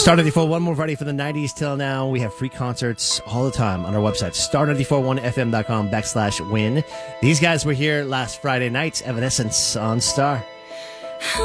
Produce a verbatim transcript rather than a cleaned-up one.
Star ninety-four one more variety for the nineties till now. We have free concerts all the time on our website, star nine four one f m dot com backslash win. These guys were here last Friday night, Evanescence on Star.